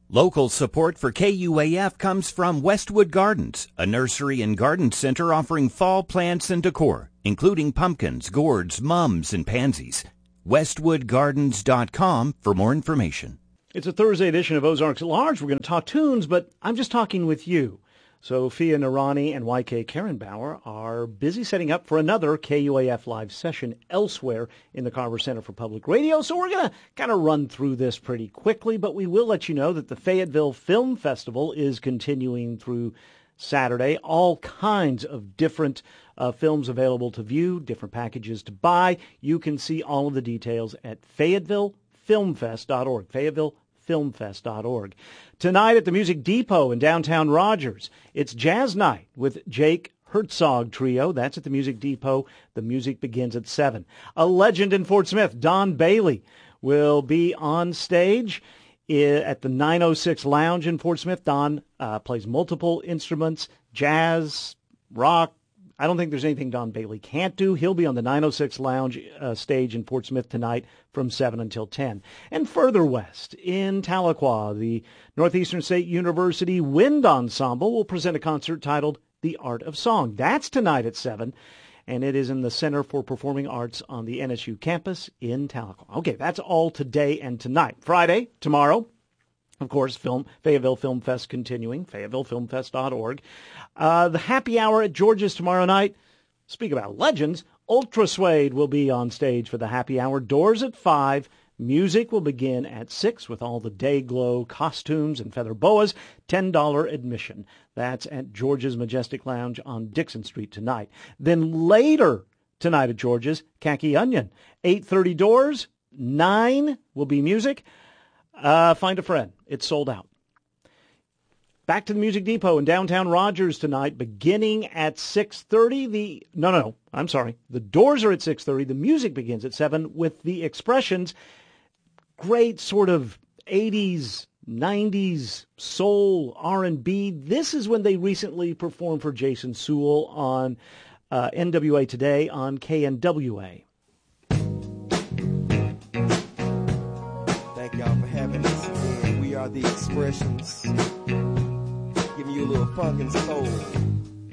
Local support for KUAF comes from Westwood Gardens, a nursery and garden center offering fall plants and decor, including pumpkins, gourds, mums, and pansies. WestwoodGardens.com for more information. It's a Thursday edition of Ozarks at Large. We're going to talk tunes, but I'm just talking with you. Sophia Narani and YK Karenbauer are busy setting up for another KUAF live session elsewhere in the Carver Center for Public Radio. So we're going to kind of run through this pretty quickly, but we will let you know that the Fayetteville Film Festival is continuing through Saturday. All kinds of different films available to view, different packages to buy. You can see all of the details at FayettevilleFilmFest.org. FayettevilleFilmFest.org. Tonight at the Music Depot in downtown Rogers, it's Jazz Night with Jake Herzog Trio. That's at the Music Depot. The music begins at 7. A legend in Fort Smith, Don Bailey, will be on stage at the 906 Lounge in Fort Smith. Don plays multiple instruments, jazz, rock. I don't think there's anything Don Bailey can't do. He'll be on the 906 Lounge stage in Fort Smith tonight from 7 until 10. And further west, in Tahlequah, the Northeastern State University Wind Ensemble will present a concert titled The Art of Song. That's tonight at 7, and it is in the Center for Performing Arts on the NSU campus in Tahlequah. Okay, that's all today and tonight. Friday, tomorrow, of course, Fayetteville Film Fest continuing, FayettevilleFilmFest.org. The happy hour at George's tomorrow night. Speak about legends. Ultra Suede will be on stage for the happy hour. Doors at 5. Music will begin at 6 with all the day glow costumes and feather boas. $10 admission. That's at George's Majestic Lounge on Dixon Street tonight. Then later tonight at George's, Khaki Onion. 8:30 doors. 9 will be music. Find a friend. It's sold out. Back to the Music Depot in downtown Rogers tonight, beginning at 6:30. The doors are at 6:30. The music begins at 7 with the Expressions. Great sort of 80s, 90s soul, R&B. This is when they recently performed for Jason Sewell on NWA Today on KNWA. Thank y'all for having us again. We are the Expressions, giving you a little funk and soul.